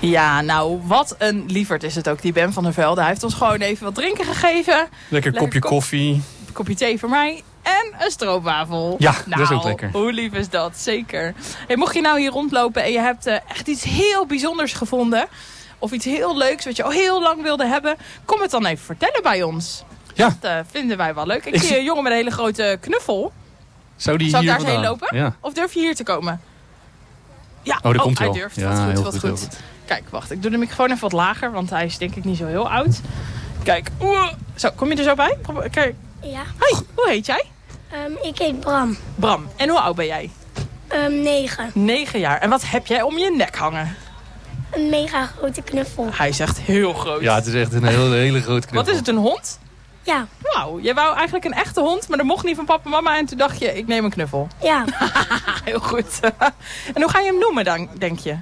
Ja, nou, wat een lieverd is het ook, die Ben van der Velde. Hij heeft ons gewoon even wat drinken gegeven. Lekker kopje koffie. Kopje thee voor mij. En een stroopwafel. Ja, dat is ook lekker. Hoe lief is dat? Zeker. Hey, mocht je nou hier rondlopen en je hebt echt iets heel bijzonders gevonden. Of iets heel leuks wat je al heel lang wilde hebben. Kom het dan even vertellen bij ons. Ja. Dat vinden wij wel leuk. Ik zie een jongen met een hele grote knuffel. Zou ik daar eens heen lopen? Ja. Of durf je hier te komen? Ja, daar komt hij hij durft. Ja, wat goed. Kijk, wacht. Ik doe de microfoon even wat lager. Want hij is denk ik niet zo heel oud. Kijk. Zo, kom je er zo bij? Kijk. Ja. Hoi, hoe heet jij? Ik heet Bram. Bram. En hoe oud ben jij? 9. 9 jaar. En wat heb jij om je nek hangen? Een mega grote knuffel. Hij is echt heel groot. Ja, het is echt een hele grote knuffel. Wat is het, een hond? Ja. Wauw, jij wou eigenlijk een echte hond, maar dat mocht niet van papa en mama. En toen dacht je, ik neem een knuffel. Ja. Heel goed. En hoe ga je hem noemen dan, denk je?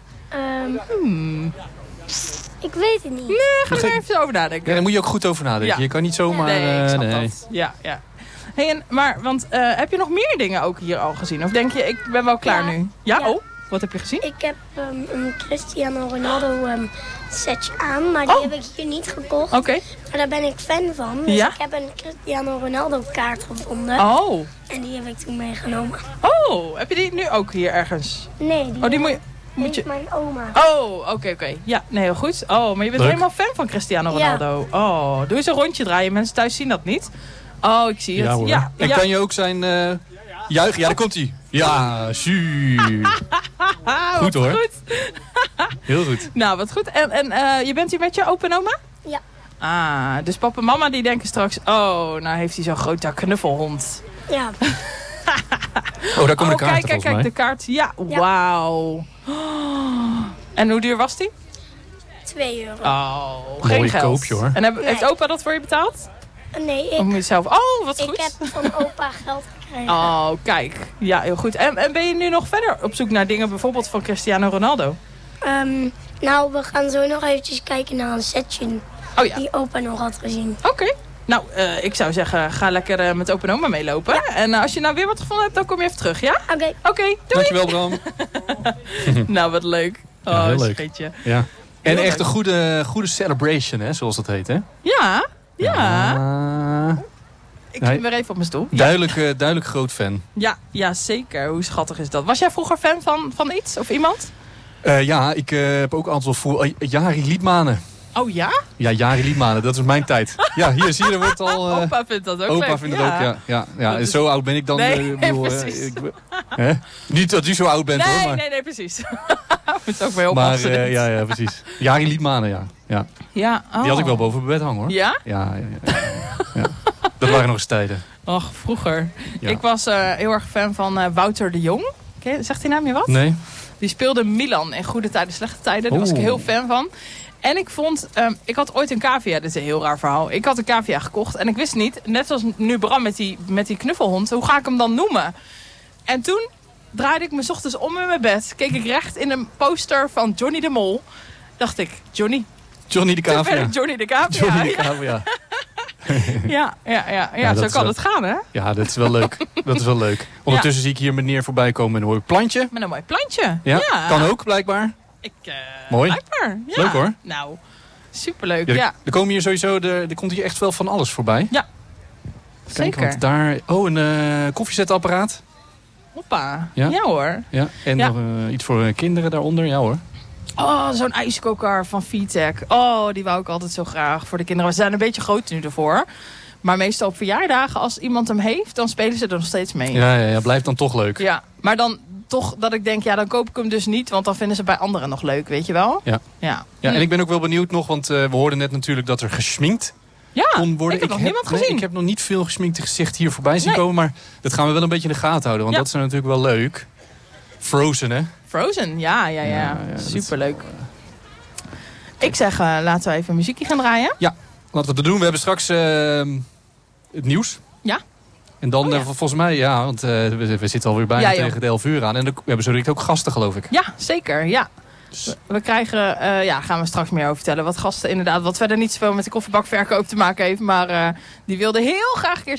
Ik weet het niet. Nee, ga er even over nadenken. Ja, daar moet je ook goed over nadenken. Ja. Je kan niet zomaar... Nee, ik snap dat. Ja. Hey, want heb je nog meer dingen ook hier al gezien? Of denk je, ik ben wel klaar nu? Ja? Oh, wat heb je gezien? Ik heb een Cristiano Ronaldo setje aan, maar die heb ik hier niet gekocht. Oké. Maar daar ben ik fan van. Dus Ja? ik heb een Cristiano Ronaldo kaart gevonden. Oh. En die heb ik toen meegenomen. Oh, heb je die nu ook hier ergens? Nee, die moet je... heeft mijn oma. Oh, oké. Ja, nee, heel goed. Oh, maar je bent helemaal fan van Cristiano Ronaldo. Ja. Oh, doe eens een rondje draaien. Mensen thuis zien dat niet. Oh, ik zie het. Ja, hoor. Ja. En kan je ook zijn juichen? Ja, daar komt hij. Ja, zuur. Goed hoor. Goed. Heel goed. Nou, wat goed. En je bent hier met je opa en oma? Ja. Ah, dus papa en mama die denken straks... Oh, nou heeft hij zo'n grote knuffelhond. Ja. Oh, daar komen de kaarten kijk, de kaart. Ja, wauw. Oh. En hoe duur was die? €2. Oh, geen mooi geld. koopje hoor. En heeft opa dat voor je betaald? Nee, Of moet je zelf? Oh, wat goed. Ik heb van opa geld gekregen. Oh, kijk. Ja, heel goed. En ben je nu nog verder op zoek naar dingen bijvoorbeeld van Cristiano Ronaldo? Nou, we gaan zo nog eventjes kijken naar een setje die opa nog had gezien. Oké. Nou, ik zou zeggen, ga lekker met opa en oma meelopen. Ja. En als je nou weer wat gevonden hebt, dan kom je even terug, ja? Oké, doei. Dankjewel, Bram. Nou, wat leuk. Oh, heel leuk. Scheetje. Ja. En Heel echt leuk. een goede celebration, hè, zoals dat heet, hè? Ja. Ik Nee. zit weer even op mijn stoel. Duidelijk groot fan. Ja, zeker. Hoe schattig is dat? Was jij vroeger fan van iets of iemand? Ja, ik heb ook altijd voor Jari Liedmanen. Oh ja? Ja, Jari Liedmanen, dat is mijn tijd. Ja, hier zie je, er wordt al... Opa vindt dat ook leuk. Opa vindt het ook, ja. En zo oud ben ik dan. Nee, precies. Niet dat u zo oud bent, hoor. Maar... Nee, precies. Het is ook wel heel maar passend. ja, precies. Jari Liedmanen, ja. Ja, oh. Die had ik wel boven mijn bed hangen, hoor. Ja? Ja. Dat waren nog eens tijden. Och, vroeger. Ja. Ik was heel erg fan van Wouter de Jong. Zegt die naam je wat? Nee. Die speelde Milan in goede tijden, slechte tijden. Daar was ik heel fan van. En ik vond, ik had ooit een cavia, dit is een heel raar verhaal. Ik had een cavia gekocht en ik wist niet, net zoals nu Bram met die knuffelhond, hoe ga ik hem dan noemen? En toen draaide ik me 's ochtends om in mijn bed, keek ik recht in een poster van Johnny de Mol. Dacht ik, Johnny de cavia. Johnny de cavia. Johnny de cavia. Ja, zo kan het gaan, hè? Ja, dat is wel leuk. Ondertussen zie ik hier meneer voorbij komen met een mooi plantje. Met een mooi plantje. Ja, kan ook, blijkbaar. Mooi. Blijkbaar. Ja. Leuk hoor. Nou, superleuk. Er komen hier sowieso, er komt hier echt wel van alles voorbij. Ja. Kijk, Zeker. want daar, een koffiezetapparaat. Hoppa. Ja. Ja hoor. Ja, en nog iets voor kinderen daaronder. Ja hoor. Oh, zo'n ijskoker van VTech. Oh, die wou ik altijd zo graag voor de kinderen. We zijn een beetje groot nu ervoor. Maar meestal op verjaardagen, als iemand hem heeft, dan spelen ze er nog steeds mee. Ja, blijft dan toch leuk. Ja, maar dan toch dat ik denk, dan koop ik hem dus niet. Want dan vinden ze bij anderen nog leuk, weet je wel? Ja, en ik ben ook wel benieuwd nog, want we hoorden net natuurlijk dat er geschminkt kon worden. Ik heb nog niemand gezien. Ik heb nog niet veel geschminkte gezicht hier voorbij zien komen. Maar dat gaan we wel een beetje in de gaten houden. Want dat is natuurlijk wel leuk. Frozen, hè? Frozen, ja. Superleuk. Ik zeg, laten we even muziekje gaan draaien. Ja, laten we dat doen. We hebben straks het nieuws. Ja. En dan volgens mij, want we zitten alweer bijna tegen de 11 uur aan. En we hebben zo direct ook gasten, geloof ik. Ja, zeker, ja. We krijgen, gaan we straks meer over vertellen. Wat gasten inderdaad, wat verder niet zoveel met de koffiebakverkoop te maken heeft. Maar die wilden heel graag een keer